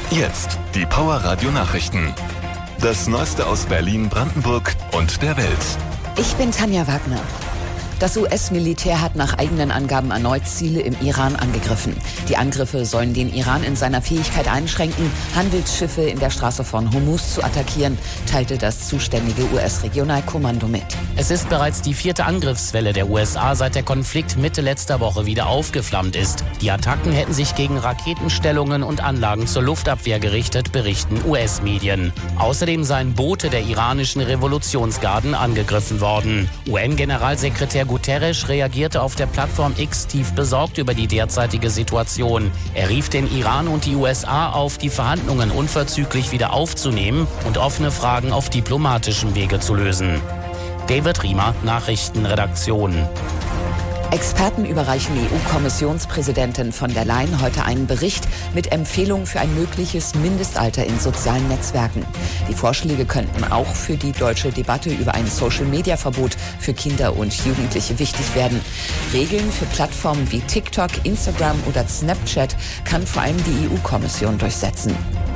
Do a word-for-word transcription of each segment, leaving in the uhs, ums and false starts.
Jetzt die Power Radio Nachrichten. Das Neueste aus Berlin, Brandenburg und der Welt. Ich bin Tanja Wagner. Das U S-Militär hat nach eigenen Angaben erneut Ziele im Iran angegriffen. Die Angriffe sollen den Iran in seiner Fähigkeit einschränken, Handelsschiffe in der Straße von Hormuz zu attackieren, teilte das zuständige U S-Regionalkommando mit. Es ist bereits die vierte Angriffswelle der U S A, seit der Konflikt Mitte letzter Woche wieder aufgeflammt ist. Die Attacken hätten sich gegen Raketenstellungen und Anlagen zur Luftabwehr gerichtet, berichten U S-Medien. Außerdem seien Boote der iranischen Revolutionsgarden angegriffen worden. U N-Generalsekretär Guterres reagierte auf der Plattform X tief besorgt über die derzeitige Situation. Er rief den Iran und die U S A auf, die Verhandlungen unverzüglich wieder aufzunehmen und offene Fragen auf diplomatischem Wege zu lösen. David Riemer, Nachrichtenredaktion. Experten überreichen E U-Kommissionspräsidentin von der Leyen heute einen Bericht mit Empfehlungen für ein mögliches Mindestalter in sozialen Netzwerken. Die Vorschläge könnten auch für die deutsche Debatte über ein Social-Media-Verbot für Kinder und Jugendliche wichtig werden. Regeln für Plattformen wie TikTok, Instagram oder Snapchat kann vor allem die E U-Kommission durchsetzen.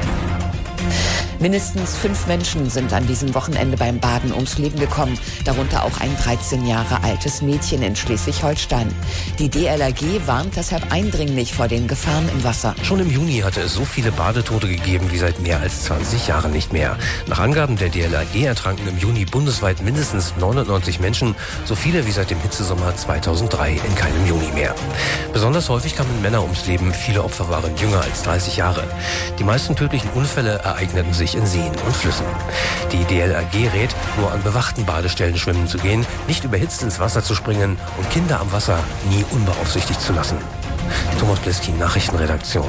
Mindestens fünf Menschen sind an diesem Wochenende beim Baden ums Leben gekommen, darunter auch ein dreizehn Jahre altes Mädchen in Schleswig-Holstein. Die D L R G warnt deshalb eindringlich vor den Gefahren im Wasser. Schon im Juni hatte es so viele Badetote gegeben wie seit mehr als zwanzig Jahren nicht mehr. Nach Angaben der D L R G ertranken im Juni bundesweit mindestens neunundneunzig Menschen, so viele wie seit dem Hitzesommer zweitausenddrei in keinem Juni mehr. Besonders häufig kamen Männer ums Leben, viele Opfer waren jünger als dreißig Jahre. Die meisten tödlichen Unfälle ereigneten sich in Seen und Flüssen. Die D L R G rät, nur an bewachten Badestellen schwimmen zu gehen, nicht überhitzt ins Wasser zu springen und Kinder am Wasser nie unbeaufsichtigt zu lassen. Thomas Pleskin, Nachrichtenredaktion.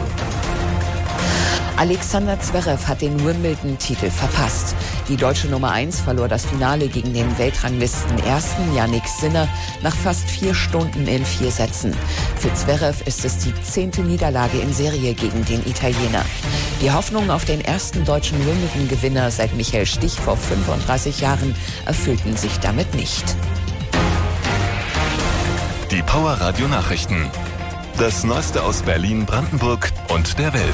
Alexander Zverev hat den Wimbledon-Titel verpasst. Die deutsche Nummer eins verlor das Finale gegen den Weltranglisten-Ersten Jannik Sinner nach fast vier Stunden in vier Sätzen. Für Zverev ist es die zehnte Niederlage in Serie gegen den Italiener. Die Hoffnungen auf den ersten deutschen Wimbledon-Gewinner seit Michael Stich vor fünfunddreißig Jahren erfüllten sich damit nicht. Die Power Radio Nachrichten. Das Neueste aus Berlin, Brandenburg und der Welt.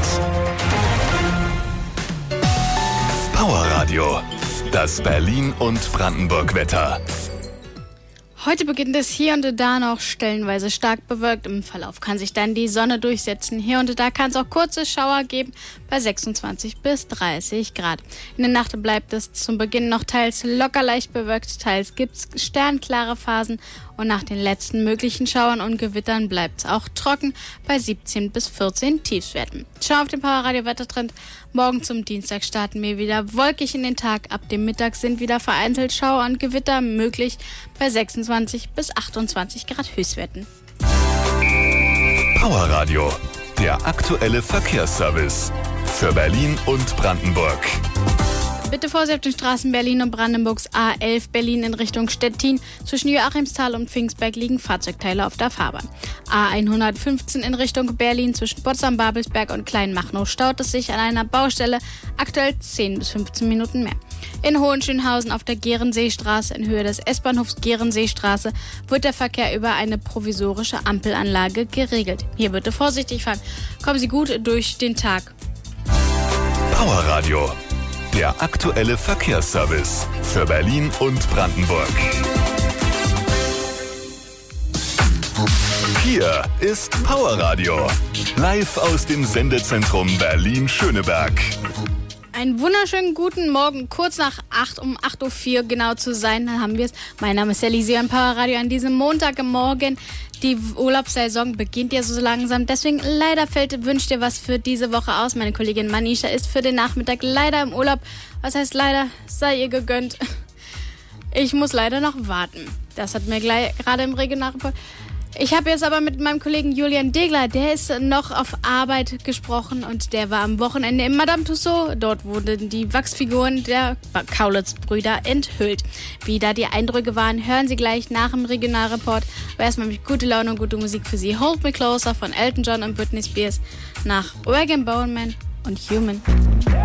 Power Radio. Das Berlin- und Brandenburg-Wetter. Heute beginnt es hier und da noch stellenweise stark bewölkt. Im Verlauf kann sich dann die Sonne durchsetzen. Hier und da kann es auch kurze Schauer geben bei sechsundzwanzig bis dreißig Grad. In der Nacht bleibt es zum Beginn noch teils locker leicht bewölkt, teils gibt es sternklare Phasen. Und nach den letzten möglichen Schauern und Gewittern bleibt es auch trocken bei siebzehn bis vierzehn Tiefstwerten. Schau auf den Power Radio Wettertrend. Morgen zum Dienstag starten wir wieder wolkig in den Tag. Ab dem Mittag sind wieder vereinzelt Schauer und Gewitter möglich bei sechsundzwanzig bis achtundzwanzig Grad Höchstwerten. Power Radio, der aktuelle Verkehrsservice für Berlin und Brandenburg. Bitte Vorsicht auf den Straßen Berlin und Brandenburgs A elf Berlin in Richtung Stettin. Zwischen Joachimsthal und Pfingstberg liegen Fahrzeugteile auf der Fahrbahn. A hundertfünfzehn in Richtung Berlin zwischen Potsdam-Babelsberg und Kleinmachnow staut es sich an einer Baustelle. Aktuell zehn bis fünfzehn Minuten mehr. In Hohenschönhausen auf der Gehrenseestraße in Höhe des S-Bahnhofs Gehrenseestraße wird der Verkehr über eine provisorische Ampelanlage geregelt. Hier bitte vorsichtig fahren. Kommen Sie gut durch den Tag. Power Radio. Der aktuelle Verkehrsservice für Berlin und Brandenburg. Hier ist Power Radio. Live aus dem Sendezentrum Berlin-Schöneberg. Einen wunderschönen guten Morgen, kurz nach acht, um acht Uhr vier genau zu sein, dann haben wir es. Mein Name ist Elise und Power Radio an diesem Montagmorgen. Die Urlaubssaison beginnt ja so langsam, deswegen leider fällt, wünscht ihr was für diese Woche aus. Meine Kollegin Manisha ist für den Nachmittag leider im Urlaub. Was heißt leider? Sei ihr gegönnt. Ich muss leider noch warten. Das hat mir gleich gerade im Regionalreport. Ich habe jetzt aber mit meinem Kollegen Julian Degler, der ist noch auf Arbeit gesprochen und der war am Wochenende im Madame Tussauds. Dort wurden die Wachsfiguren der Kaulitz-Brüder enthüllt. Wie da die Eindrücke waren, hören Sie gleich nach dem Regionalreport. Aber erstmal mit gute Laune und gute Musik für Sie. Hold Me Closer von Elton John und Britney Spears nach Rag and Bone Man und Human.